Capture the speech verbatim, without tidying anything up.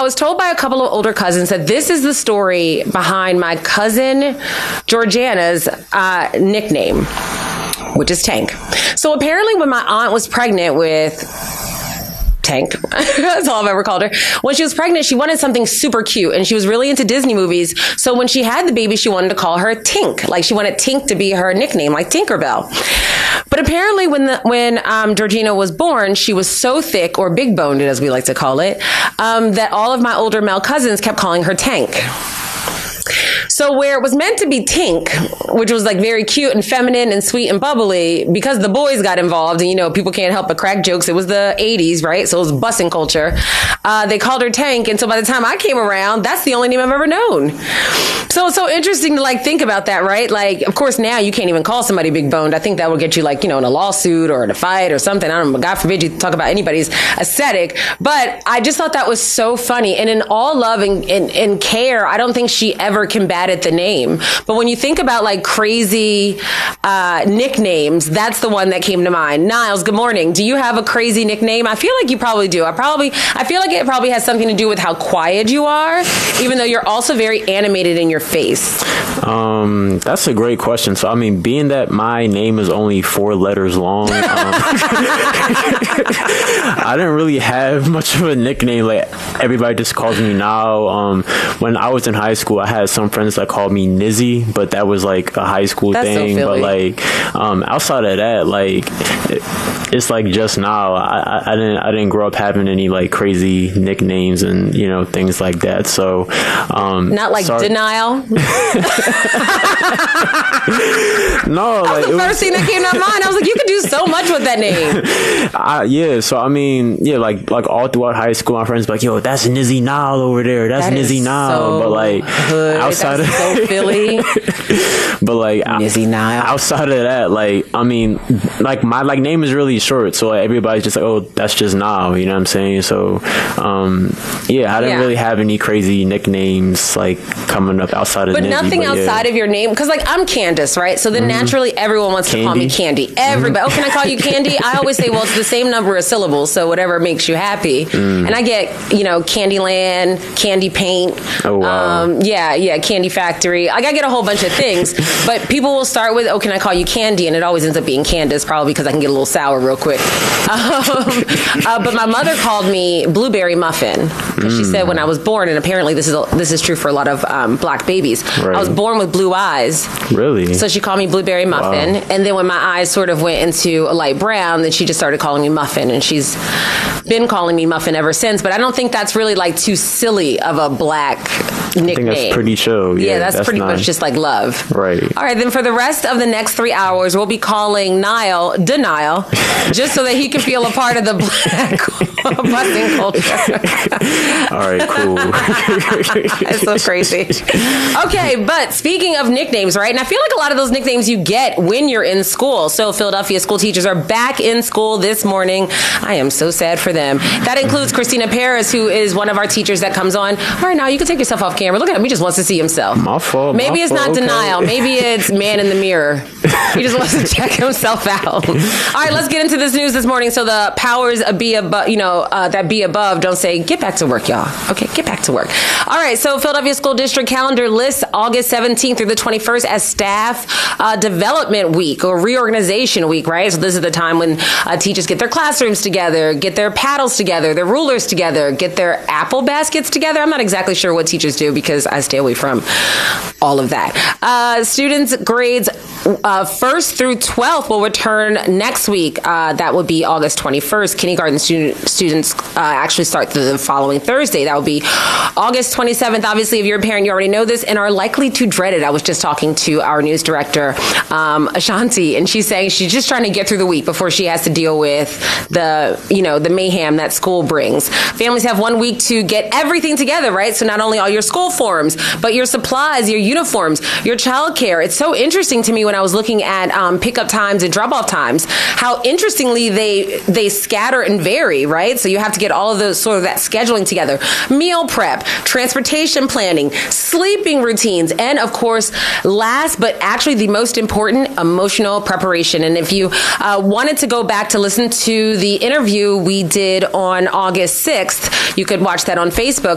was told by a couple of older cousins that this is the story behind my cousin Georgiana's uh, nickname, which is Tank. So apparently when my aunt was pregnant with Tank, that's all I've ever called her. When she was pregnant, she wanted something super cute, and she was really into Disney movies. So when she had the baby, she wanted to call her Tink. Like, she wanted Tink to be her nickname, like Tinkerbell. But apparently when the, when um, Georgina was born, she was so thick, or big boned, as we like to call it, um, that all of my older male cousins kept calling her Tank. So where it was meant to be Tink, which was like very cute and feminine and sweet and bubbly, because the boys got involved and, you know, people can't help but crack jokes. It was the eighties, right? So it was bussing culture. Uh, they called her Tank. And so by the time I came around, that's the only name I've ever known. So it's so interesting to like think about that, right? Like, of course, now you can't even call somebody big boned. I think that would get you like, you know, in a lawsuit or in a fight or something. I don't know. God forbid you talk about anybody's aesthetic. But I just thought that was so funny. And in all love and, and, and care, I don't think she ever combated the name. But when you think about like crazy uh, nicknames, that's the one that came to mind. Niles, good morning. Do you have a crazy nickname? I feel like you probably do. I probably, I feel like it probably has something to do with how quiet you are, even though you're also very animated in your face. Um, that's a great question. So, I mean, being that my name is only four letters long, um, I didn't really have much of a nickname. Like, everybody just calls me now. Um, when I was in high school, I had some friends that called me Nizzy, but that was like a high school That's thing. So but like, um, outside of that, like, it, it's like just now. I, I, I didn't I didn't grow up having any like crazy nicknames and, you know, things like that. So, um, not like sorry. Denial. No, that was like, the first was, thing that came to mind. I was like, you could do so much with that name. Uh, yeah, so I mean, yeah, like like all throughout high school, my friends be like, yo, that's Nizzy Nile over there. That's that Nizzy Nile. So but like hood. outside that's of so Philly. But like Nizzy Nile. Outside of that, like I mean, like my like name is really short, so like, everybody's just like, oh, that's just Nile. You know what I'm saying? So um, yeah, I didn't yeah. really have any crazy nicknames like coming up outside of. But Nizzy, nothing but outside yeah. of your name, because like I'm Candace, right? So then mm-hmm. naturally everyone wants Candy? to call me Candy. Everybody, mm-hmm. oh, can I call you Candy? I always say, well, it's the same number of syllables, so whatever makes you happy. Mm. And I get, you know, Candyland, Candy Paint. Oh wow. Um, yeah, yeah, Candy Factory. Like I get a whole bunch of things, but people will start with, oh, can I call you Candy? And it always ends up being Candace, probably because I can get a little sour real quick. Um, uh, but my mother called me Blueberry Muffin because mm. she said when I was born, and apparently this is a, this is true for a lot of um, black babies. Right. I was born with blue eyes. Really? So she called me Blueberry Muffin, wow. and then when my eyes sort of went into a light brown, then she just started calling me Muffin, and she's been calling me Muffin ever since. But I don't think that's really like too silly of a black nickname. I think that's pretty chill. Yeah, yeah that's, that's pretty nice. Much just like love. Right. All right, then for the rest of the next three hours, we'll be calling Niall Denial, just so that he can feel a part of the black busing culture. All right, cool. It's so crazy. Okay, but speaking of nicknames, right? And I feel like a lot of those nicknames you get when you're in school. So Philadelphia school teachers are back in school this morning. I am so sad for them. That includes Christina Paris, who is one of our teachers that comes on. All right, now you can take yourself off camera. Look at him. He just wants to see himself. My fault. Maybe my it's fault, not okay. denial. Maybe it's man in the mirror. He just wants to check himself out. All right, let's get into this news this morning. So the powers be above, you know, uh, that be above don't say, get back to work, y'all. Okay, get back to work. All right, so Philadelphia School District calendar lists August seventeenth through the twenty-first as Staff uh, Development Week or Reorganization Week, right? So this is the time when uh, teachers get their classrooms together, get their paddles together, their rulers together, get their apple baskets together. I'm not exactly sure what teachers do because I stay away from all of that. Uh, students' grades uh, first through twelfth will return next week. Uh, that will be August twenty-first. Kindergarten student, students uh, actually start the following Thursday. That will be August twenty-seventh. Obviously, if you're a parent, you already know this and are likely to dread it. I was just talking to our news director, um, Ashanti, and she's saying she's just trying to get through the week before she has to deal with the, you know, the mayhem that school brings. Families have one week to get everything together, right? So not only all your school forms, but your supplies, your uniforms, your childcare. It's so interesting to me when I was looking at um, pickup times and drop-off times, how interestingly they they scatter and vary, right? So you have to get all of those sort of that scheduling together. Meal prep, transportation planning, sleeping routines, and of course, last but actually the most important, emotional preparation. And if you uh, wanted to go back to listen to the interview we did on August sixth, you could watch that on Facebook.